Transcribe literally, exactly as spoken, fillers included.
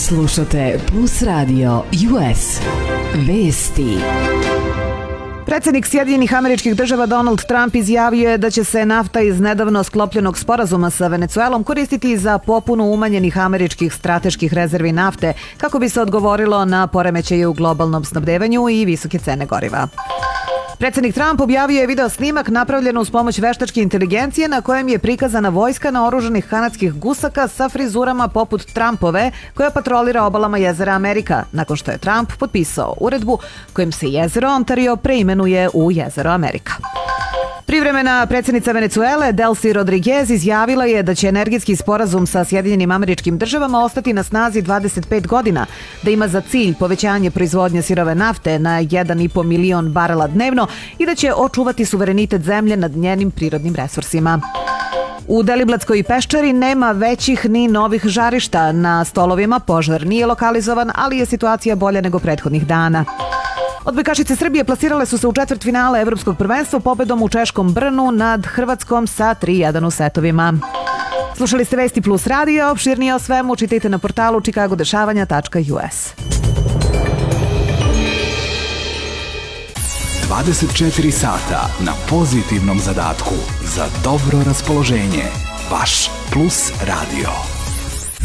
Slušate Plus Radio U S. Vesti. Predsjednik Sjedinjenih Američkih Država Donald Trump izjavio je da će se nafta iz nedavno sklopljenog sporazuma sa Venecuelom koristiti za popunu umanjenih američkih strateških rezervi nafte kako bi se odgovorilo na poremećaje u globalnom snabdevanju i visoke cene goriva. Predsjednik Trump objavio je video snimak napravljen uz pomoć veštačke inteligencije na kojem je prikazana vojska naoružanih kanadskih gusaka sa frizurama poput Trumpove koja patrolira obalama jezera Amerika, nakon što je Trump potpisao uredbu kojim se jezero Ontario preimenuje u jezero Amerika. Privremena predsjednica Venecuele Delcy Rodriguez izjavila je da će energetski sporazum sa Sjedinjenim Američkim Državama ostati na snazi dvadeset pet godina, da ima za cilj povećanje proizvodnje sirove nafte na jedan i po milion barela dnevno i da će očuvati suverenitet zemlje nad njenim prirodnim resursima. U Deliblatskoj peščari nema većih ni novih žarišta. Na stolovima požar nije lokalizovan, ali je situacija bolja nego prethodnih dana. Odbojkašice Srbije plasirale su se u četvrtfinale Evropskog prvenstva pobedom u češkom Brnu nad Hrvatskom sa tri jedan u setovima. Slušali ste Vesti Plus Radio, opširnije o svemu čitajte na portalu chicagodešavanja tačka u es. dvadeset četiri sata na pozitivnom zadatku za dobro raspoloženje. Vaš Plus Radio.